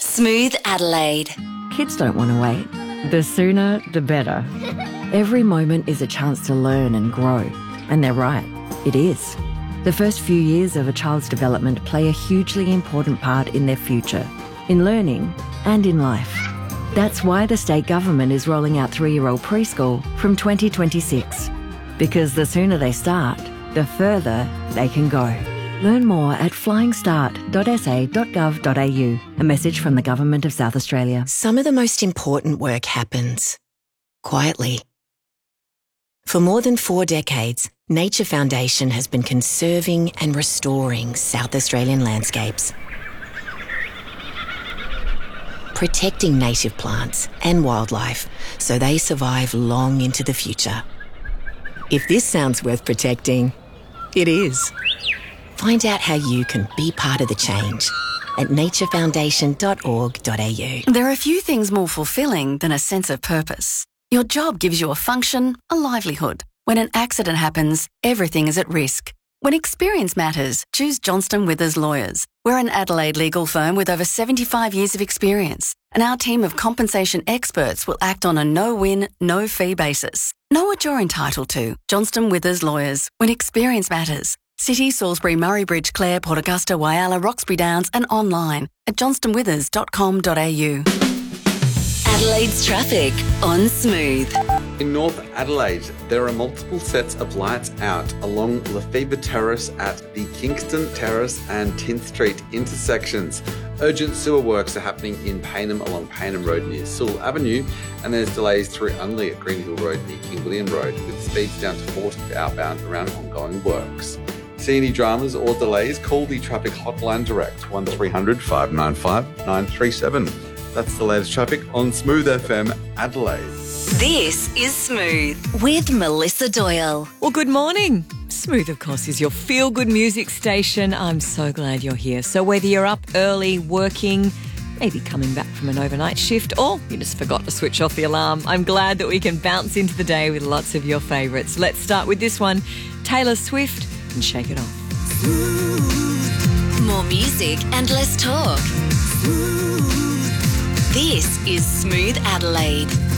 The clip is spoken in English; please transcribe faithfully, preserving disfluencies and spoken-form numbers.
Smooth Adelaide. Kids don't want to wait. The sooner, the better. Every moment is a chance to learn and grow. And they're right, it is. The first few years of a child's development play a hugely important part in their future, in learning and in life. That's why the state government is rolling out three-year-old preschool from twenty twenty-six. Because the sooner they start, the further they can go. Learn more at flying start dot s a dot gov dot a u. A message from the Government of South Australia. Some of the most important work happens quietly. For more than four decades, Nature Foundation has been conserving and restoring South Australian landscapes, protecting native plants and wildlife so they survive long into the future. If this sounds worth protecting, it is. Find out how you can be part of the change at nature foundation dot org dot a u. There are few things more fulfilling than a sense of purpose. Your job gives you a function, a livelihood. When an accident happens, everything is at risk. When experience matters, choose Johnston Withers Lawyers. We're an Adelaide legal firm with over seventy-five years of experience, and our team of compensation experts will act on a no-win, no-fee basis. Know what you're entitled to. Johnston Withers Lawyers. When experience matters. City, Salisbury, Murray Bridge, Clare, Port Augusta, Whyalla, Roxby Downs and online at johnston withers dot com dot a u. Adelaide's traffic on Smooth. In North Adelaide, there are multiple sets of lights out along Lefebvre Terrace at the Kingston Terrace and tenth Street intersections. Urgent sewer works are happening in Payneham along Payneham Road near Sewell Avenue, and there's delays through Unley at Greenhill Road near King William Road, with speeds down to forty for outbound around ongoing works. See any dramas or delays? Call the traffic hotline direct, one three hundred, five nine five, nine three seven. That's the latest traffic on Smooth F M Adelaide. This is Smooth with Melissa Doyle. Well, good morning. Smooth, of course, is your feel-good music station. I'm so glad you're here. So whether you're up early, working, maybe coming back from an overnight shift, or you just forgot to switch off the alarm, I'm glad that we can bounce into the day with lots of your favourites. Let's start with this one, Taylor Swift and Shake It Off. More music and less talk. This is Smooth Adelaide.